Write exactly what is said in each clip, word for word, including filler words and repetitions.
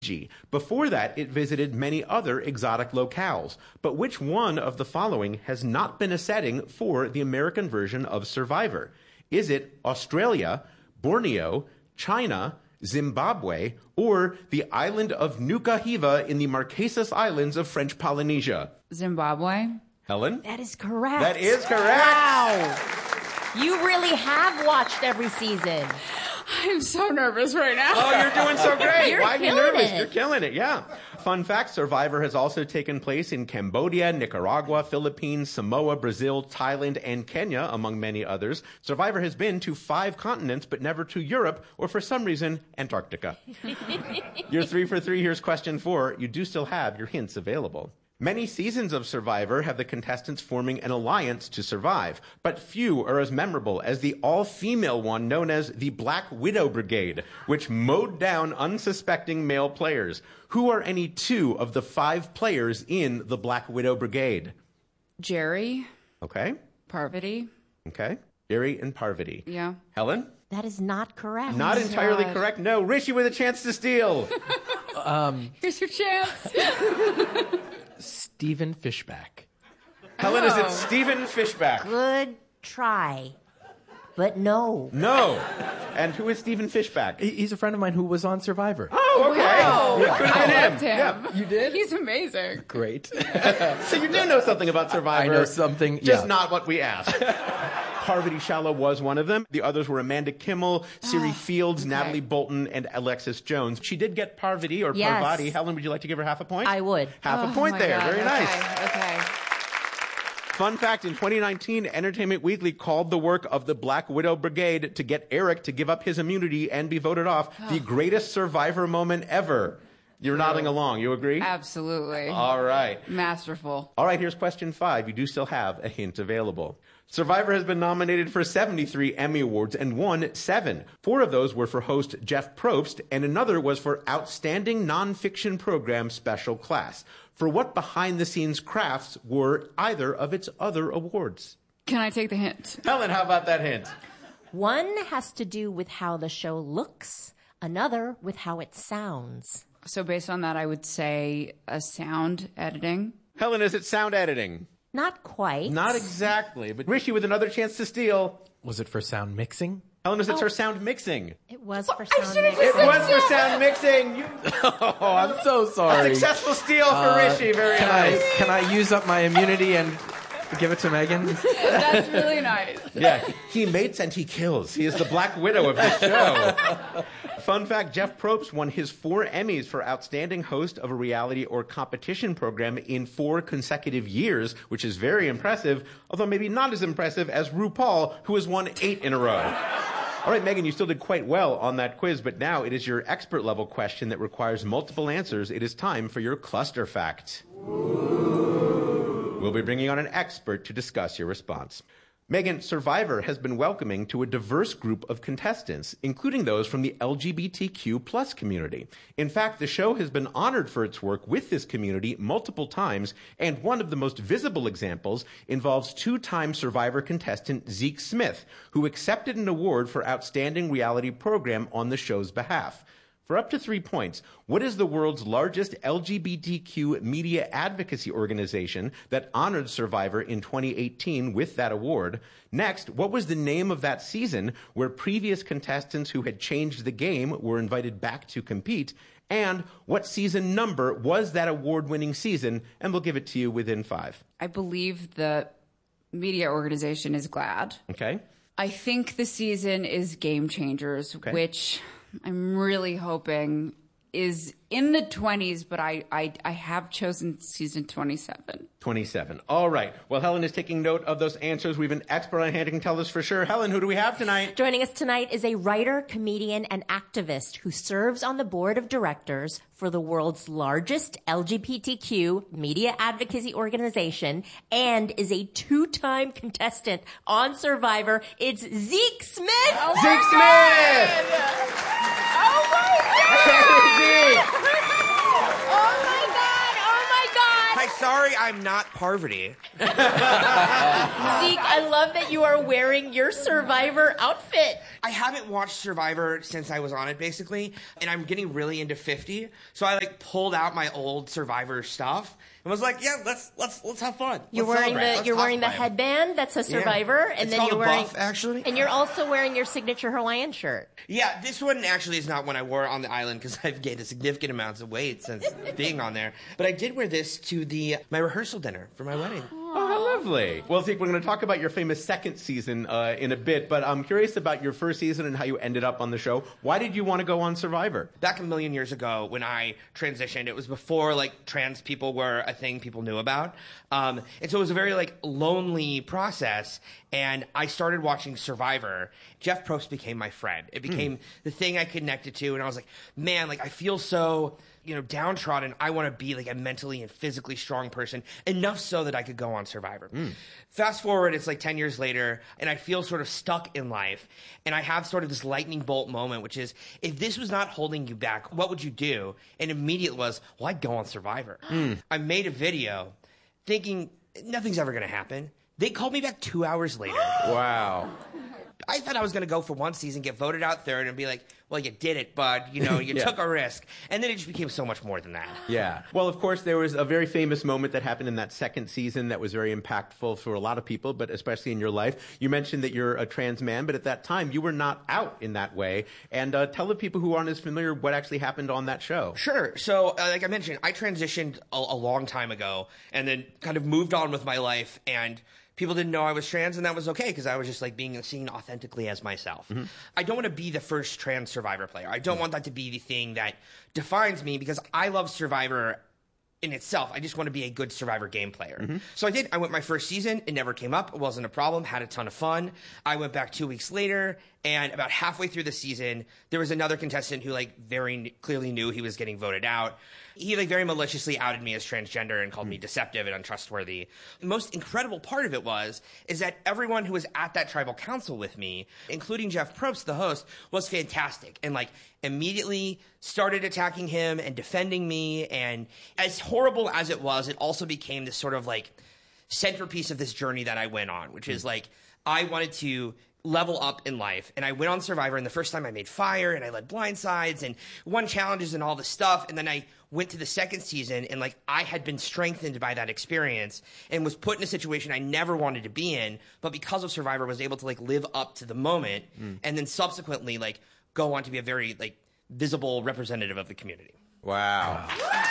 Before that, it visited many other exotic locales. But which one of the following has not been a setting for the American version of Survivor? Is it Australia, Borneo, China, Zimbabwe, or the island of Nuka Hiva in the Marquesas Islands of French Polynesia? Zimbabwe. Helen? That is correct. That is correct. Wow. You really have watched every season. I'm so nervous right now. Oh, you're doing so great. You're Why are you killing nervous? it. You're killing it, yeah. Fun fact, Survivor has also taken place in Cambodia, Nicaragua, Philippines, Samoa, Brazil, Thailand, and Kenya, among many others. Survivor has been to five continents, but never to Europe, or for some reason, Antarctica. You're three for three. Here's question four. You do still have your hints available. Many seasons of Survivor have the contestants forming an alliance to survive, but few are as memorable as the all-female one known as the Black Widow Brigade, which mowed down unsuspecting male players. Who are any two of the five players in the Black Widow Brigade? Jerry. Okay. Parvati. Okay. Jerry and Parvati. Yeah. Helen? That is not correct. Not entirely God. correct. No. Rishi with a chance to steal. um, Here's your chance. Stephen Fishback. Helen, is it Stephen Fishback? Good try. But no. No. And who is Stephen Fishback? He- He's a friend of mine who was on Survivor. Oh, okay. Wow. Yeah, could have I been him. loved him. Yeah. You did? He's amazing. Great. So you do know something about Survivor. I know something, Just yeah. not what we asked. Parvati Shallow was one of them. The others were Amanda Kimmel, Siri Oh, Fields, okay. Natalie Bolton, and Alexis Jones. She did get Parvati or Yes. Parvati. Helen, would you like to give her half a point? I would. Half Oh, a point my there. God. Very okay. nice. Okay. Fun fact, in twenty nineteen, Entertainment Weekly called the work of the Black Widow Brigade to get Eric to give up his immunity and be voted off the greatest Survivor moment ever. You're nodding along. You agree? Absolutely. All right. Masterful. All right, here's question five. You do still have a hint available. Survivor has been nominated for seventy-three Emmy Awards and won seven. Four of those were for host Jeff Probst, and another was for Outstanding Nonfiction Program Special Class. For what behind-the-scenes crafts were either of its other awards? Can I take the hint? Helen, how about that hint? One has to do with how the show looks, another with how it sounds. So based on that, I would say a sound editing. Helen, is it sound editing? Not quite. Not exactly, but Rishi with another chance to steal. Was it for sound mixing? Helen, is it for sound mixing? It was for sound It mixing. was for sound mixing. You, Oh, I'm so a sorry. successful steal for Uh, Rishi. Very Can nice. I, can I use up my immunity and give it to Megan? That's really nice. Yeah, he mates and he kills. He is the Black Widow of this show. Fun fact, Jeff Probst won his four Emmys for Outstanding Host of a Reality or Competition Program in four consecutive years, which is very impressive, although maybe not as impressive as RuPaul, who has won eight in a row. All right, Megan, you still did quite well on that quiz, but now it is your expert level question that requires multiple answers. It is time for your cluster fact. We'll be bringing on an expert to discuss your response. Megan, Survivor has been welcoming to a diverse group of contestants, including those from the L G B T Q plus community. In fact, the show has been honored for its work with this community multiple times, and one of the most visible examples involves two-time Survivor contestant Zeke Smith, who accepted an award for Outstanding Reality Program on the show's behalf. For up to three points, what is the world's largest L G B T Q media advocacy organization that honored Survivor in twenty eighteen with that award? Next, what was the name of that season where previous contestants who had changed the game were invited back to compete? And what season number was that award-winning season? And we'll give it to you within five. I believe the media organization is GLAAD. Okay? I think the season is Game Changers, Okay. which I'm really hoping is in the twenties, but I, I, I have chosen season twenty-seven. twenty-seven. All right. Well, Helen is taking note of those answers. We have an expert on hand who can tell us for sure. Helen, who do we have tonight? Joining us tonight is a writer, comedian, and activist who serves on the board of directors for the world's largest L G B T Q media advocacy organization and is a two-time contestant on Survivor. It's Zeke Smith! Oh Zeke Smith! Oh my God! Hey, Zeke! Oh my God! Oh my God! Hi, sorry sorry I'm not Parvati. Zeke, I love that you are wearing your Survivor outfit. I haven't watched Survivor since I was on it, basically, and I'm getting really into fifty. So I like pulled out my old Survivor stuff and was like, "Yeah, let's let's let's have fun." You're Let's wearing celebrate. the Let's you're wearing the cosplay. headband that says Survivor, Yeah. and It's then called you're a wearing buff, actually. and you're also wearing your signature Hawaiian shirt. Yeah, this one actually is not one I wore on the island because I've gained a significant amount of weight since being on there. But I did wear this to the my rehearsal dinner for my wedding. Oh, how lovely. Well, Zeke, we're going to talk about your famous second season uh, in a bit, but I'm curious about your first season and how you ended up on the show. Why did you want to go on Survivor? Back a million years ago when I transitioned, it was before like trans people were a thing people knew about. Um, and so it was a very like lonely process. And I started watching Survivor. Jeff Probst became my friend. It became mm. the thing I connected to. And I was like, man, like I feel so, you know, downtrodden. I want to be like a mentally and physically strong person, enough so that I could go on Survivor. Mm. Fast forward, it's like ten years later, and I feel sort of stuck in life. And I have sort of this lightning bolt moment, which is, if this was not holding you back, what would you do? And immediate was, well, I'd go on Survivor. Mm. I made a video thinking nothing's ever going to happen. They called me back two hours later. Wow. I thought I was going to go for one season, get voted out third, and be like, well, you did it, bud. You know, you yeah. took a risk. And then it just became so much more than that. Yeah. Well, of course, there was a very famous moment that happened in that second season that was very impactful for a lot of people, but especially in your life. You mentioned that you're a trans man, but at that time, you were not out in that way. And uh, tell the people who aren't as familiar what actually happened on that show. Sure. So, uh, like I mentioned, I transitioned a, a long time ago and then kind of moved on with my life, and people didn't know I was trans, and that was okay because I was just like being seen authentically as myself. Mm-hmm. I don't want to be the first trans Survivor player. I don't mm-hmm. want that to be the thing that defines me because I love Survivor in itself. I just want to be a good Survivor game player. Mm-hmm. So I did. I went my first season. It never came up. It wasn't a problem. Had a ton of fun. I went back two weeks later, and about halfway through the season, there was another contestant who like very clearly knew he was getting voted out. He like very maliciously outed me as transgender and called me deceptive and untrustworthy. The most incredible part of it was is that everyone who was at that tribal council with me, including Jeff Probst, the host, was fantastic and like immediately started attacking him and defending me. And as horrible as it was, it also became this sort of like centerpiece of this journey that I went on, which is like I wanted to level up in life. And I went on Survivor, and the first time I made fire and I led blindsides and won challenges and all this stuff. And then I went to the second season, and like I had been strengthened by that experience and was put in a situation I never wanted to be in, but because of Survivor was able to like live up to the moment mm. and then subsequently like go on to be a very like visible representative of the community. Wow.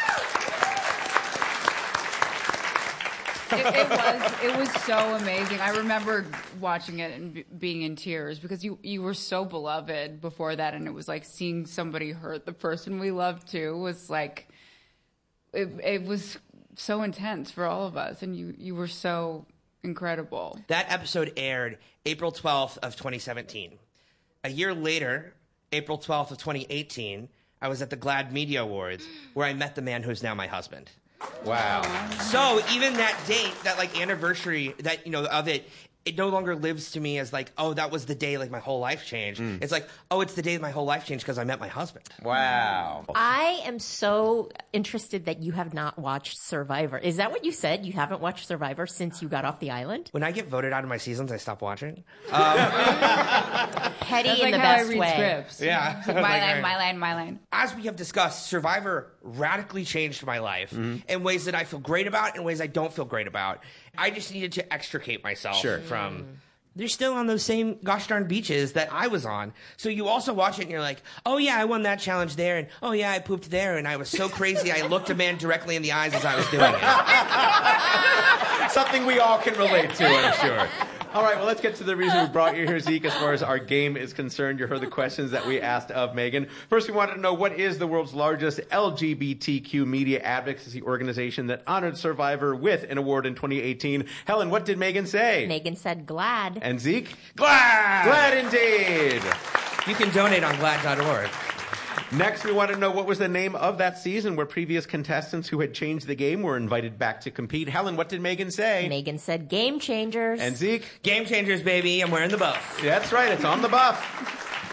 It, it was it was so amazing. I remember watching it and b- being in tears because you, you were so beloved before that, and it was like seeing somebody hurt the person we loved too was like it, it was so intense for all of us, and you, you were so incredible. That episode aired April twelfth of twenty seventeen. A year later, April twelfth of twenty eighteen, I was at the GLAAD Media Awards where I met the man who's now my husband. Wow. So even that date, that like anniversary, that you know of it, it no longer lives to me as like, oh, that was the day like my whole life changed. Mm. It's like, oh, it's the day my whole life changed because I met my husband. Wow. I am so interested that you have not watched Survivor. Is that what you said? You haven't watched Survivor since you got off the island? When I get voted out of my seasons, I stop watching. Um, Petty That's in like the how best I read way. Scripts. Yeah. Like, my Like, line, right. my line, my line. As we have discussed, Survivor radically changed my life mm-hmm. in ways that I feel great about and ways I don't feel great about. I just needed to extricate myself sure. from... Mm. They're still on those same gosh darn beaches that I was on. So you also watch it and you're like, oh yeah, I won that challenge there, and oh yeah, I pooped there, and I was so crazy I looked a man directly in the eyes as I was doing it. Something we all can relate to, I'm sure. All right, well, let's get to the reason we brought you here, Zeke, as far as our game is concerned. You heard the questions that we asked of Megan. First, we wanted to know, what is the world's largest L G B T Q media advocacy organization that honored Survivor with an award in twenty eighteen? Helen, what did Megan say? Megan said GLAAD. And Zeke? GLAAD! GLAAD indeed! You can donate on glad dot org. Next, we want to know what was the name of that season where previous contestants who had changed the game were invited back to compete. Helen, what did Megan say? Megan said Game Changers. And Zeke? Game Changers, baby. I'm wearing the buff. That's right. It's on the buff.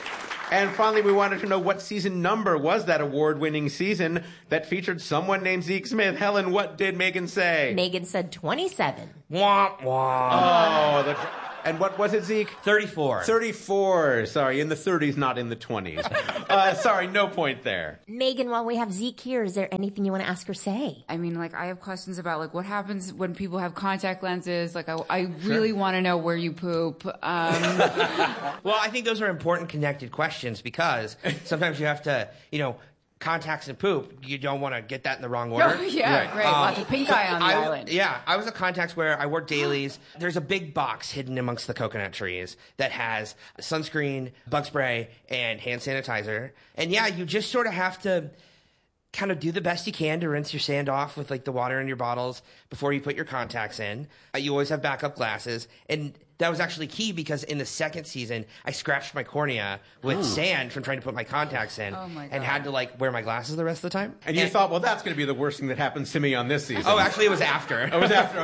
And finally, we wanted to know what season number was that award-winning season that featured someone named Zeke Smith. Helen, what did Megan say? Megan said twenty-seven. Womp womp. Oh, the... And what was it, Zeke? thirty-four. thirty-four. Sorry, in the thirties, not in the twenties. uh, sorry, no point there. Megan, while we have Zeke here, is there anything you want to ask or say? I mean, like, I have questions about, like, what happens when people have contact lenses. Like, I, I really want to know where you poop. Um, Well, I think those are important connected questions because sometimes you have to, you know, contacts and poop, you don't want to get that in the wrong order. oh, yeah, Right. great. Um, Lots of pink eye on the I, island. Yeah, I was a contacts where I work dailies. There's a big box hidden amongst the coconut trees that has sunscreen, bug spray, and hand sanitizer. And yeah, you just sort of have to kind of do the best you can to rinse your sand off with like the water in your bottles before you put your contacts in. Uh, you always have backup glasses. And that was actually key because in the second season, I scratched my cornea with sand from trying to put my contacts in Oh, my and God. had to like wear my glasses the rest of the time. And you thought, well, that's going to be the worst thing that happens to me on this season. Oh, actually, it was after. it was after.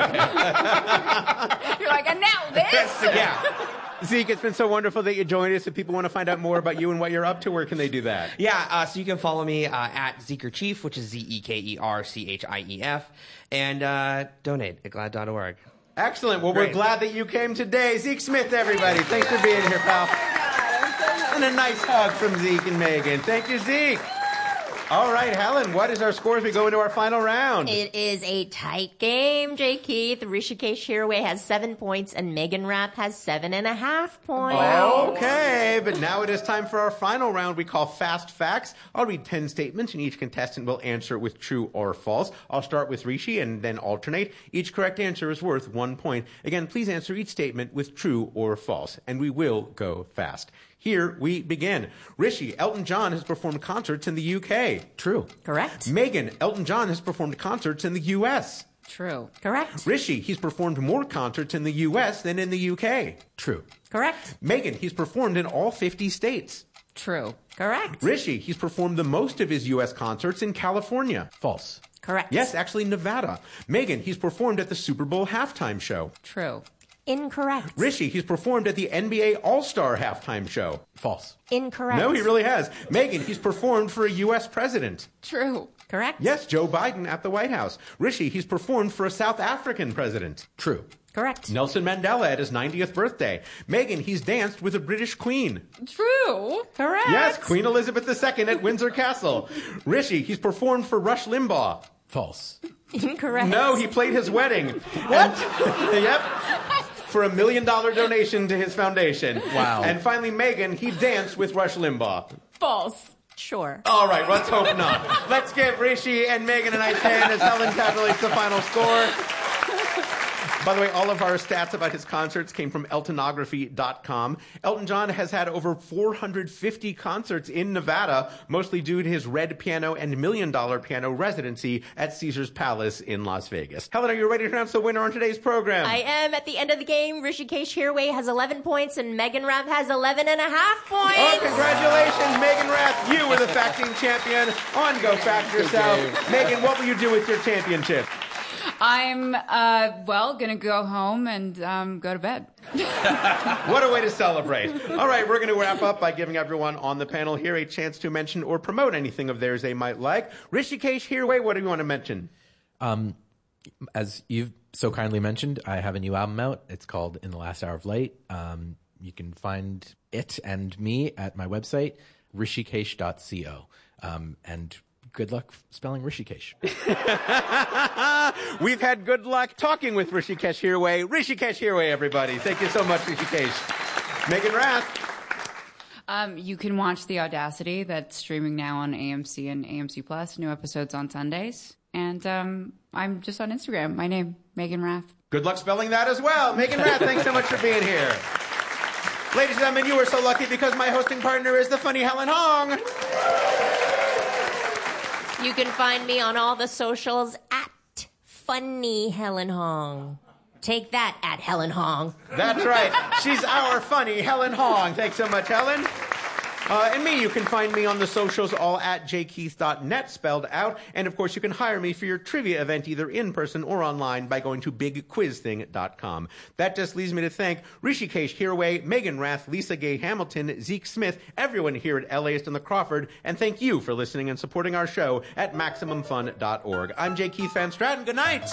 Okay. You're like, and now this? yeah. Zeke, it's been so wonderful that you joined us. If people want to find out more about you and what you're up to, where can they do that? Yeah, uh, so you can follow me uh, at Zeker Chief, which is Z E K E R C H I E F, and uh, donate at glad dot org. Excellent. Well, we're Great. glad that you came today. Zeke Smith, everybody. Thanks for being here, pal. And a nice hug from Zeke and Megan. Thank you, Zeke. All right, Helen, what is our score as we go into our final round? It is a tight game, Jay Keith. Rishikesh Hirway has seven points and Megan Rath has seven and a half points. Okay, but now it is time for our final round we call Fast Facts. I'll read ten statements, and each contestant will answer with true or false. I'll start with Rishi and then alternate. Each correct answer is worth one point. Again, please answer each statement with true or false, and we will go fast. Here we begin. Rishi, Elton John has performed concerts in the U K. True. Correct. Megan, Elton John has performed concerts in the U S. True. Correct. Rishi, he's performed more concerts in the U S than in the U K. True. Correct. Megan, he's performed in all fifty states. True. Correct. Rishi, he's performed the most of his U S concerts in California. False. Correct. Yes, actually Nevada. Megan, he's performed at the Super Bowl halftime show. True. Incorrect. Rishi, he's performed at the N B A All-Star halftime show. False. Incorrect. No, he really has. Megan, he's performed for a U S president. True. Correct. Yes, Joe Biden at the White House. Rishi, he's performed for a South African president. True. Correct. Nelson Mandela at his ninetieth birthday. Megan, he's danced with a British queen. True. Correct. Yes, Queen Elizabeth the Second at Windsor Castle. Rishi, he's performed for Rush Limbaugh. False. Incorrect. No, he played his wedding. What? yep. For a million dollar donation to his foundation. Wow. And finally, Megan, he danced with Rush Limbaugh. False. Sure. All right, let's hope not. Let's give Rishi and Megan a nice hand as Helen tabulates the final score. By the way, all of our stats about his concerts came from eltonography dot com. Elton John has had over four hundred fifty concerts in Nevada, mostly due to his Red Piano and Million Dollar Piano residency at Caesars Palace in Las Vegas. Helen, are you ready to announce the winner on today's program? I am. At the end of the game, Rishikesh Hirway has eleven points and Megan Rath has eleven and a half points. Oh, congratulations, Megan Rath. You were the Facting champion on Go Fact Yourself. Megan, what will you do with your championship? I'm, uh, well, gonna go home and um, go to bed. What a way to celebrate. All right, we're going to wrap up by giving everyone on the panel here a chance to mention or promote anything of theirs they might like. Rishikesh Hirway, what do you want to mention? Um, as you've so kindly mentioned, I have a new album out. It's called In the Last Hour of Light. Um, you can find it and me at my website, rishikesh dot co. Um, and good luck spelling Rishikesh. We've had good luck talking with Rishikesh Hirway. Rishikesh Hirway, everybody. Thank you so much, Rishikesh. Megan Rath. Um, you can watch The Audacity that's streaming now on A M C and A M C Plus. New episodes on Sundays. And um, I'm just on Instagram. My name, Megan Rath. Good luck spelling that as well. Megan Rath, thanks so much for being here. Ladies and gentlemen, you are so lucky because my hosting partner is the funny Helen Hong. You can find me on all the socials at Funny Helen Hong. Take that at Helen Hong. That's right. She's our funny Helen Hong. Thanks so much, Helen. Uh, and me, you can find me on the socials, all at j keith dot net, spelled out. And of course, you can hire me for your trivia event, either in person or online, by going to big quiz thing dot com. That just leaves me to thank Rishikesh Hirway, Megan Rath, Lisa Gay Hamilton, Zeke Smith, everyone here at LAist and the Crawford, and thank you for listening and supporting our show at maximum fun dot org. I'm J. Keith Van Stratton. Good night.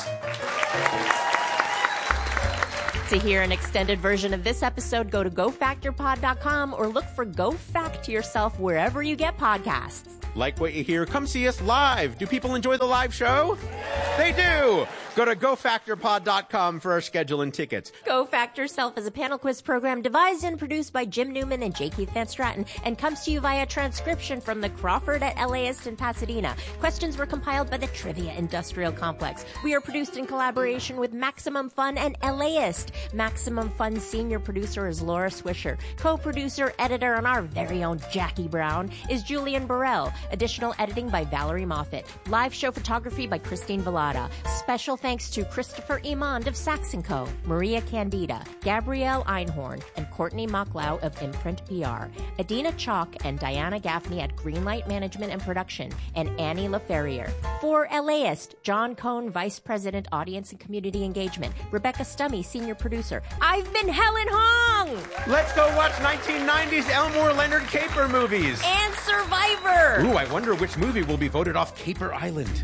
To hear an extended version of this episode, go to go factor pod dot com or look for Go Fact Yourself wherever you get podcasts. Like what you hear? Come see us live. Do people enjoy the live show? They do. Go to go factor pod dot com for our schedule and tickets. Go Fact Yourself is a panel quiz program devised and produced by Jim Newman and J. Keith Van Stratton and comes to you via transcription from the Crawford at LAist in Pasadena. Questions were compiled by the Trivia Industrial Complex. We are produced in collaboration with Maximum Fun and LAist. Maximum Fun senior producer is Laura Swisher. Co-producer, editor, and our very own Jackie Brown is Julian Burrell. Additional editing by Valerie Moffat. Live show photography by Christine Velada. Special thanks to Christopher Imond of Sax and Co., Maria Candida, Gabrielle Einhorn, and Courtney Mocklau of Imprint P R. Adina Chalk and Diana Gaffney at Greenlight Management and Production, and Annie LaFerrier. For LAist, John Cohn, Vice President, Audience and Community Engagement. Rebecca Stummy, Senior Producer. I've been Helen Hong! Let's go watch nineteen nineties Elmore Leonard Caper movies. And Survivor! Ooh, I wonder which movie will be voted off Caper Island.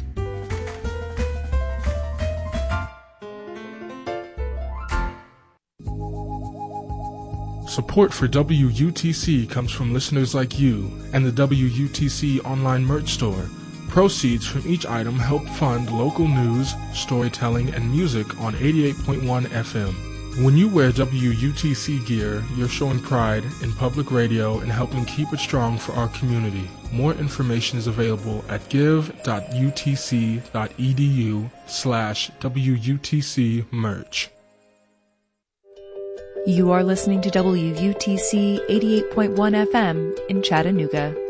Support for W U T C comes from listeners like you and the W U T C online merch store. Proceeds from each item help fund local news, storytelling, and music on eighty-eight point one F M. When you wear W U T C gear, you're showing pride in public radio and helping keep it strong for our community. More information is available at give dot u t c dot e d u slash W U T C merch. You are listening to W U T C eighty-eight point one F M in Chattanooga.